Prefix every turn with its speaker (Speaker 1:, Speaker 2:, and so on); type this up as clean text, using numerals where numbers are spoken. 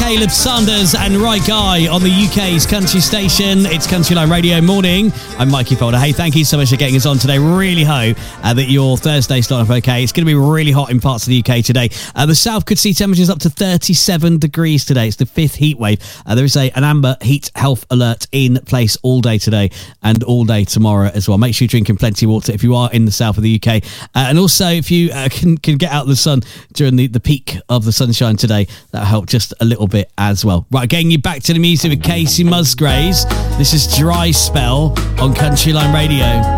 Speaker 1: Caleb Sanders and Right Guy on the UK's country station. It's Countryline Radio Morning. I'm Mikey Folder. Hey, thank you so much for getting us on today. Really hope that your Thursday started off okay. It's going to be really hot in parts of the UK today. The south could see temperatures up to 37 degrees today. It's the fifth heat wave. There is an amber heat health alert in place all day today and all day tomorrow as well. Make sure you're drinking plenty of water if you are in the south of the UK. And also, if you can get out in the sun during the peak of the sunshine today, that'll help just a little bit as well. Right, getting you back to the music with Casey Musgraves. This is Dry Spell on Countryline Radio.